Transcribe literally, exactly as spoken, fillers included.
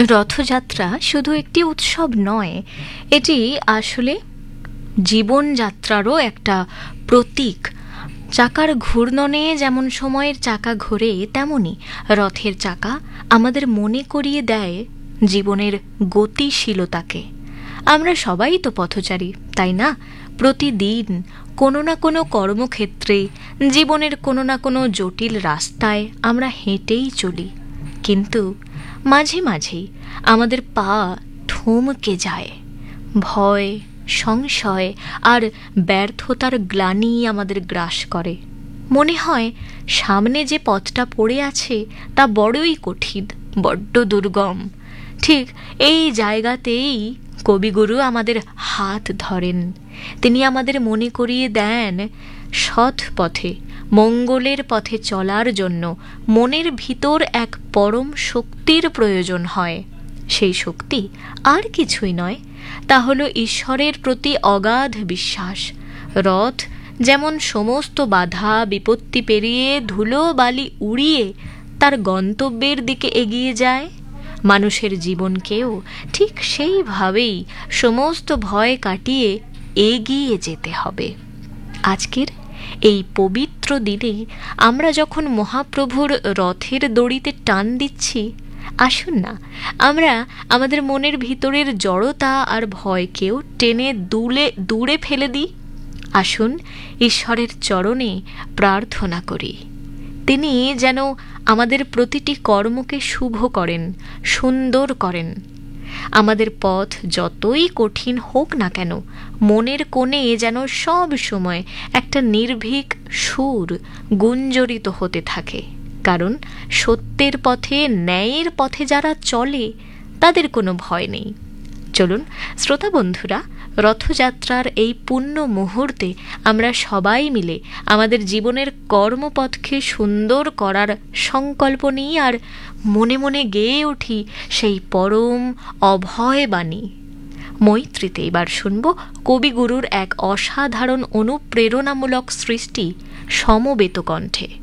রথযাত্রা শুধু একটি উৎসব নয়, এটি আসলে জীবনযাত্রারও একটা প্রতীক। চাকার ঘূর্ণনে যেমন সময়ের চাকা ঘোরে, তেমনি রথের চাকা আমাদের মনে করিয়ে দেয় জীবনের গতিশীলতাকে। আমরা সবাই তো পথচারী, তাই না? প্রতিদিন কোনো না কোনো কর্মক্ষেত্রে, জীবনের কোনো না কোনো জটিল রাস্তায় আমরা হেঁটেই চলি। কিন্তু মাঝে মাঝেই আমাদের পা থমকে যায়। ভয়, সংশয় আর ব্যর্থতার গ্লানি আমাদের গ্রাস করে। মনে হয় সামনে যে পথটা পড়ে আছে তা বড়ই কঠিন, বড্ড দুর্গম। ঠিক এই জায়গাতেই কবিগুরু আমাদের হাত ধরেন। তিনি আমাদের মনে করিয়ে দেন, সৎ পথে, মঙ্গলের পথে চলার জন্য মনের ভিতর এক পরম শক্তির প্রয়োজন হয়। সেই শক্তি আর কিছুই নয়, তা হলো ঈশ্বরের প্রতি অগাধ বিশ্বাস। রথ যেমন সমস্ত বাধা বিপত্তি পেরিয়ে ধুলো বালি উড়িয়ে তার গন্তব্যের দিকে এগিয়ে যায়, মানুষের জীবনকেও ঠিক সেইভাবেই সমস্ত ভয় কাটিয়ে এগিয়ে যেতে হবে। আজকের এই পবিত্র দিনে আমরা যখন মহাপ্রভুর রথের দড়িতে টান দিচ্ছি, আসুন না আমরা আমাদের মনের ভিতরের জড়তা আর ভয়কেও টেনে দুলে দূরে ফেলে দিই। আসুন ঈশ্বরের চরণে প্রার্থনা করি, তিনি যেন আমাদের প্রতিটি কর্মকে শুভ করেন, সুন্দর করেন। আমাদের পথ যতই কঠিন হোক না কেন, মনের কোণে যেন সব সময় একটা নির্ভীক সুর গুঞ্জরিত হতে থাকে। কারণ সত্যের পথে, ন্যায়ের পথে যারা চলে তাদের কোনো ভয় নেই। চলুন শ্রোতা বন্ধুরা, রথযাত্রার এই পুণ্য মুহূর্তে আমরা সবাই মিলে আমাদের জীবনের কর্মপথকে সুন্দর করার সংকল্প নিই আর মনে মনে গেয়ে উঠি সেই পরম অভয় বাণী। মৈত্রীতে এবার শুনব কবিগুরুর এক অসাধারণ অনুপ্রেরণামূলক সৃষ্টি সমবেত কণ্ঠে।